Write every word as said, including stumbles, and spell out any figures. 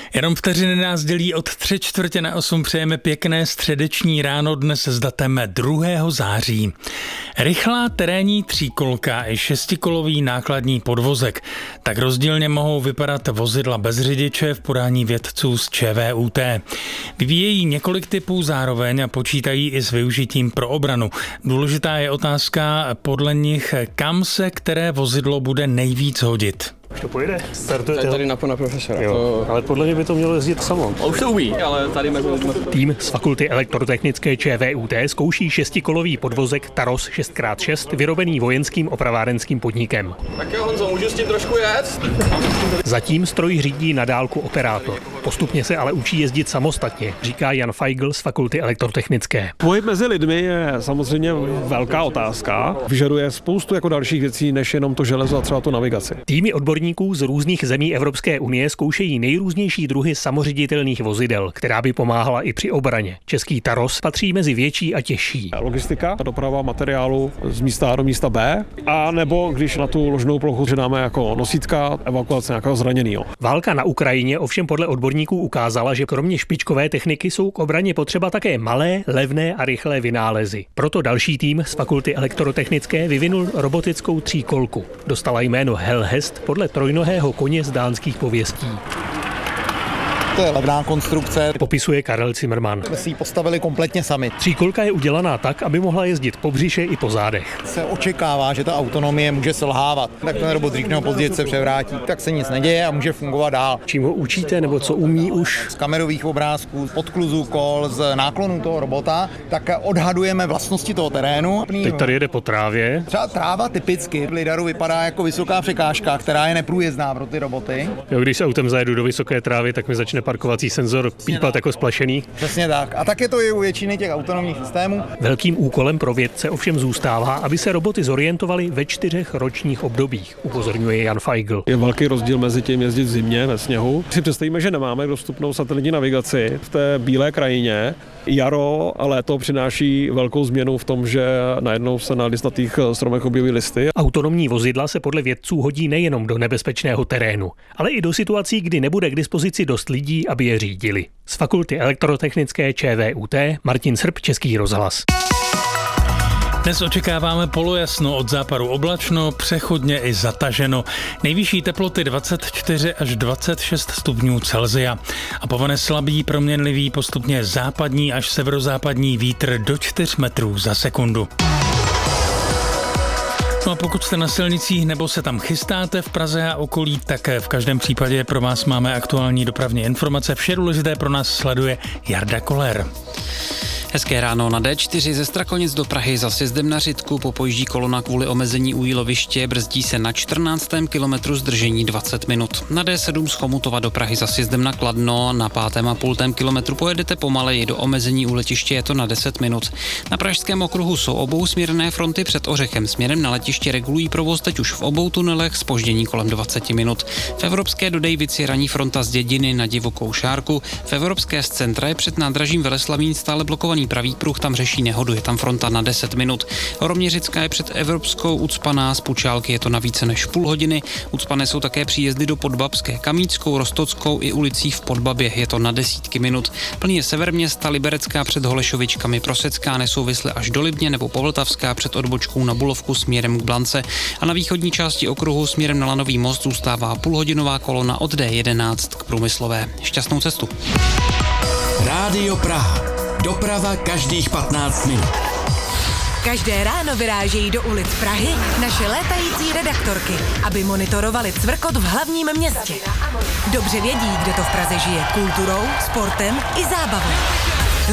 Jenom vteřiny nás dělí od tři čtvrtě na osm. Přejeme pěkné středeční ráno dnes s datem druhého září. Rychlá terénní tříkolka i šestikolový nákladní podvozek. Tak rozdílně mohou vypadat vozidla bez řidiče v podání vědců z ČVUT. Vyvíjejí několik typů zároveň a počítají i s využitím pro obranu. Důležitá je otázka podle nich, kam se které vozidlo bude nejvíc hodit. Už to pojede? Startujete tady na pana profesora. Jo, to... ale podle mě by to mělo jezdit samo. A už to umí, ale tady mezi lidmi. Tým z fakulty elektrotechnické ČVUT zkouší šestikolový podvozek Taros šest krát šest vyrobený vojenským opravárenským podnikem. Tak jo, Honzo, můžu s tím trošku jet? Zatím stroj řídí na dálku operátor. Postupně se ale učí jezdit samostatně, říká Jan Feigl z fakulty elektrotechnické. Pohyb mezi lidmi je samozřejmě velká otázka. Vyžaduje spoustu jako dalších věcí, než jenom to železo a třeba tu navigaci. Týmy odborníků z různých zemí Evropské unie zkoušejí nejrůznější druhy samoředitelných vozidel, která by pomáhala i při obraně. Český Taros patří mezi větší a těžší. Logistika, doprava materiálu z místa A do místa B, a nebo když na tu ložnou plochu předáme jako nosítka, evakuace nějakého zraněného. Válka na Ukrajině ovšem podle odborníků ukázala, že kromě špičkové techniky jsou k obraně potřeba také malé, levné a rychlé vynálezy. Proto další tým z fakulty elektrotechnické vyvinul robotickou tříkolku. Dostala jméno Hellhest podle trojnohého koně z dánských pověstí. To je levná konstrukce. Popisuje Karel Zimmermann. My si ji postavili kompletně sami. Tříkolka je udělaná tak, aby mohla jezdit po břiše i po zádech. Se očekává, že ta autonomie může selhávat. Tak ten robot dřív nebo později se převrátí, tak se nic neděje a může fungovat dál. Čím ho učíte nebo co umí už? Z kamerových obrázků, z podkluzu kol, z náklonu toho robota, tak odhadujeme vlastnosti toho terénu. Teď tady jede po trávě. Třeba tráva typicky v lidaru vypadá jako vysoká překážka, která je neprůjezdná pro ty roboty. Jo, když se autem zajedu do vysoké trávy, tak mi začne parkovací senzor pípat jako splašený. Přesně tak. A tak je to i u většiny těch autonomních systémů. Velkým úkolem pro vědce ovšem zůstává, aby se roboty zorientovaly ve čtyřech ročních obdobích, upozorňuje Jan Feigl. Je velký rozdíl mezi tím jezdit v zimě ve sněhu. Si představíme, že nemáme dostupnou satelitní navigaci v té bílé krajině. Jaro a léto přináší velkou změnu v tom, že najednou se na listnatých stromech objeví listy. Autonomní vozidla se podle vědců hodí nejenom do nebezpečného terénu, ale i do situací, kdy nebude k dispozici dost lidí, aby je řídili. Z fakulty elektrotechnické ČVUT Martin Srb, Český rozhlas. Dnes očekáváme polojasno, od západu oblačno, přechodně i zataženo. Nejvyšší teploty dvacet čtyři až dvacet šest stupňů Celsia. A povane slabý, proměnlivý, postupně západní až severozápadní vítr do čtyř metrů za sekundu. No a pokud jste na silnicích nebo se tam chystáte v Praze a okolí, tak v každém případě pro vás máme aktuální dopravní informace. Vše důležité pro nás sleduje Jarda Koller. Hezké ráno na D čtyři ze Strakonic do Prahy za sjezdem na Řitku, popojíždí kolona kvůli omezení u Jíloviště, brzdí se na čtrnáctém kilometru zdržení dvacet minut. Na D sedm z Chomutova do Prahy za sjezdem na Kladno, na pátém a půltém kilometru pojedete pomaleji, do omezení u letiště je to na deset minut. Na Pražském okruhu jsou obou směrné fronty před Ořechem, směrem na letiště regulují provoz teď už v obou tunelech, zpoždění kolem dvacet minut. V Evropské do Dejvic je ranní fronta z Dědiny na Divokou Šárku, v Evropské z centra je před nádražím Veleslavín stále blokovaný pravý pruh, tam řeší nehodu, je tam fronta na deset minut. Roměřická je před Evropskou ucpaná, z Pučálky je to na více než půl hodiny. Ucpané jsou také příjezdy do Podbabské, Kamíckou, Rostockou i ulicí v Podbabě, je to na desítky minut. Plný je sever města, Liberecká před Holešovičkami, Prosecká nesouvisle až do Libně nebo Povltavská před odbočkou na Bulovku směrem k Blance. A na východní části okruhu směrem na Lanový most zůstává půlhodinová kolona od D jedenáct k Průmyslové. Šťastnou cestu. Rádio Praha. Doprava každých patnáct minut. Každé ráno vyrážejí do ulic Prahy naše létající redaktorky, aby monitorovali cvrkot v hlavním městě. Dobře vědí, kde to v Praze žije kulturou, sportem i zábavou.